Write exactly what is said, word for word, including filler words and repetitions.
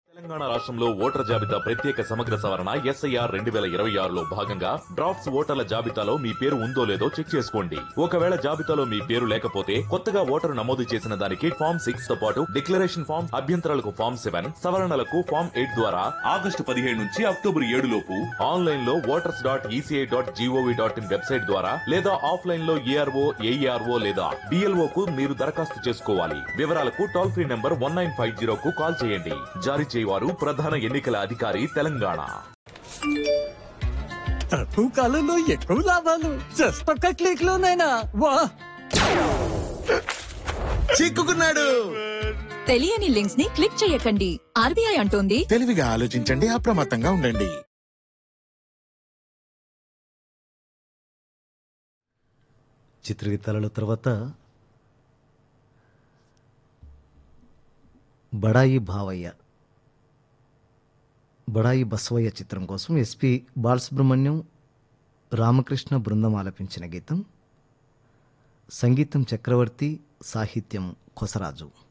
తెలంగాణ రాష్ట్రంలో ఓటర్ల జాబితా ప్రత్యేక సమగ్ర సవరణ ఎస్ఐఆర్ రెండు వేల ఇరవై ఆరులో భాగంగా డ్రాఫ్ట్స్ ఓటర్ల జాబితాలో మీ పేరు ఉందో లేదో చెక్ చేసుకోండి. ఒకవేళ జాబితాలో మీ పేరు లేకపోతే కొత్తగా ఓటరు నమోదు చేసిన దానికి ఫామ్ సిక్స్ తో పాటు డిక్లరేషన్ ఫామ్, అభ్యంతరాలకు ఫామ్ సెవెన్, సవరణలకు ఫామ్ ఎయిట్ ద్వారా ఆగస్టు పదిహేడు నుంచి అక్టోబర్ ఏడు లోపు ఆన్లైన్ లో voters dot ECI dot GOV dot in website ద్వారా లేదా ఆఫ్లైన్ లో ఏఆర్ఓ, ఏఈఆర్ఓ లేదా డిఎల్ఓ కు మీరు దరఖాస్తు చేసుకోవాలి. వివరాలకు toll free number one nine five zero కు కాల్ చేయండి. జారీ వారు ప్రధాన ఎన్నికల అధికారి తెలంగాణ. తక్కువ కాలంలో ఎక్కువ లాభాలు జస్ట్ ఒక్క క్లిక్ లోనైనా వా చిక్కుకున్నాడు. తెలియని లింక్స్ ని క్లిక్ చేయకండి. ఆర్బీఐ అంటోంది తెలివిగా ఆలోచించండి, అప్రమత్తంగా ఉండండి. చిత్రగీతాల తర్వాత బడాయి భావయ్య బడాయి బసవయ్య చిత్రం కోసం ఎస్పి బాలసుబ్రహ్మణ్యం, రామకృష్ణ బృందం ఆలపించిన గీతం. సంగీతం చక్రవర్తి, సాహిత్యం కొసరాజు.